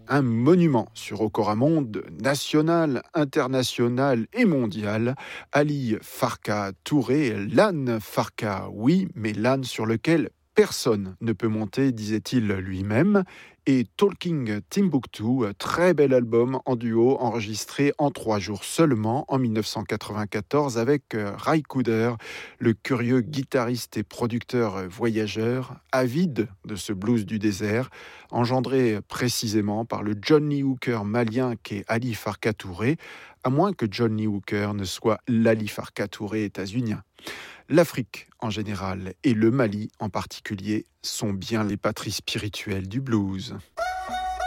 un monument sur Okoramonde, national, international et mondial. Ali Farka Touré, l'âne Farka, oui, mais l'âne sur lequel personne ne peut monter, disait-il lui-même. Et Talking Timbuktu, très bel album en duo enregistré en 3 jours seulement en 1994 avec Ray Cooder, le curieux guitariste et producteur voyageur, avide de ce blues du désert, engendré précisément par le Johnny Hooker malien qu'est Ali Farka Touré, à moins que Johnny Hooker ne soit l'Ali Farka Touré états-unien. L'Afrique en général et le Mali en particulier sont bien les patries spirituelles du blues.